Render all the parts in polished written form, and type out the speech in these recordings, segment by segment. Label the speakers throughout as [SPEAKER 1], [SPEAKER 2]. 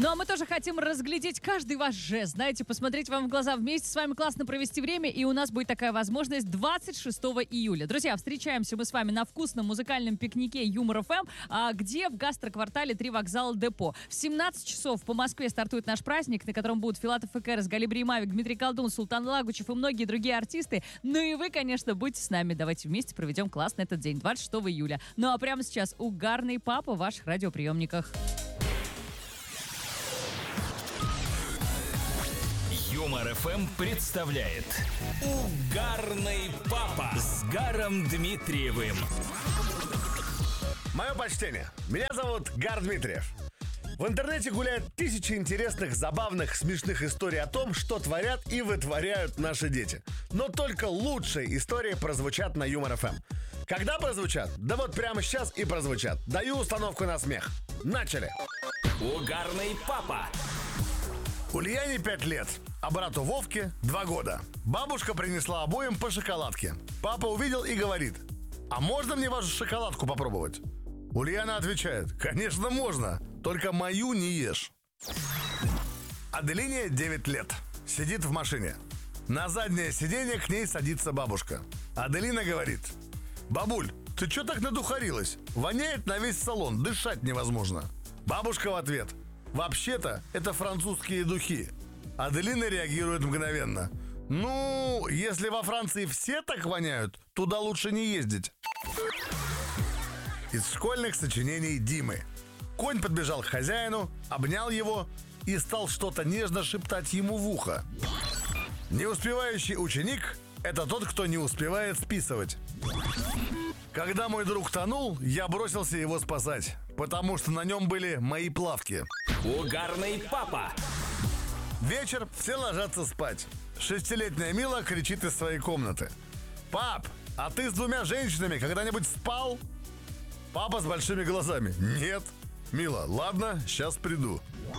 [SPEAKER 1] Ну а мы тоже хотим разглядеть каждый ваш жест, знаете, посмотреть вам в глаза, вместе с вами классно провести время, и у нас будет такая возможность 26 июля. Друзья, встречаемся мы с вами на вкусном музыкальном пикнике Юмор ФМ, где в гастроквартале 3 вокзала Депо. В 17 часов по Москве стартует наш праздник, на котором будут Филатов и Кэрос, Галибри и Мавик, Дмитрий Колдун, Султан Лагучев и многие другие артисты. Ну и вы, конечно, будьте с нами. Давайте вместе проведем классно этот день, 26 июля. Ну а прямо сейчас угарный папа в ваших радиоприемниках.
[SPEAKER 2] Юмор ФМ представляет Угарный папа с Гаром Дмитриевым.
[SPEAKER 3] Мое почтение. Меня зовут Гар Дмитриев. В интернете гуляют тысячи интересных, забавных, смешных историй о том, что творят и вытворяют наши дети. Но только лучшие истории прозвучат на Юмор ФМ. Когда прозвучат? Да вот прямо сейчас и прозвучат. Даю установку на смех. Начали.
[SPEAKER 2] Угарный папа.
[SPEAKER 3] Ульяне 5 лет, а брату Вовке 2 года. Бабушка принесла обоим по шоколадке. Папа увидел и говорит: «А можно мне вашу шоколадку попробовать?» Ульяна отвечает: «Конечно можно, только мою не ешь». Аделине 9 лет. Сидит в машине. На заднее сиденье к ней садится бабушка. Аделина говорит: «Бабуль, ты чё так надухарилась? Воняет на весь салон, дышать невозможно». Бабушка в ответ: «Вообще-то это французские духи». Аделина реагирует мгновенно: «Ну, если во Франции все так воняют, туда лучше не ездить». Из школьных сочинений Димы. Конь подбежал к хозяину, обнял его и стал что-то нежно шептать ему в ухо. Не успевающий ученик – это тот, кто не успевает списывать. Когда мой друг тонул, я бросился его спасать, потому что на нем были мои плавки.
[SPEAKER 2] Угарный папа.
[SPEAKER 3] Вечер, все ложатся спать. 6-летняя Мила кричит из своей комнаты: «Пап, а ты с 2 женщинами когда-нибудь спал?» Папа с большими глазами: «Нет». Мила: «Ладно, сейчас приду».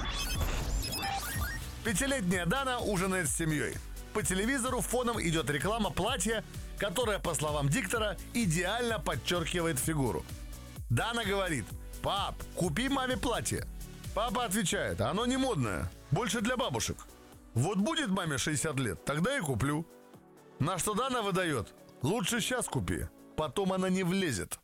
[SPEAKER 3] 5-летняя Дана ужинает с семьей. По телевизору фоном идет реклама платья, которое, по словам диктора, идеально подчеркивает фигуру. Дана говорит: «Пап, купи маме платье». Папа отвечает: «Оно не модное, больше для бабушек. Вот будет маме 60 лет, тогда и куплю». На что Дана выдает: «Лучше сейчас купи, потом она не влезет».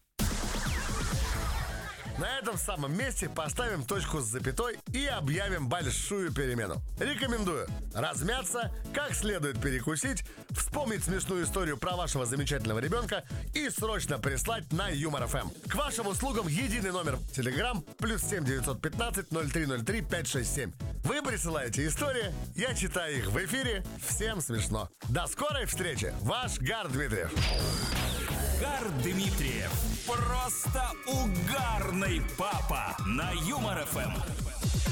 [SPEAKER 3] На этом самом месте поставим точку с запятой и объявим большую перемену. Рекомендую размяться, как следует перекусить, вспомнить смешную историю про вашего замечательного ребенка и срочно прислать на Юмор ФМ. К вашим услугам единый номер Telegram +7 915 0303 567. Вы присылаете истории, я читаю их в эфире. Всем смешно. До скорой встречи. Ваш Гар Дмитриев.
[SPEAKER 2] Гар Дмитриев. Просто угарный папа на Юмор ФМ.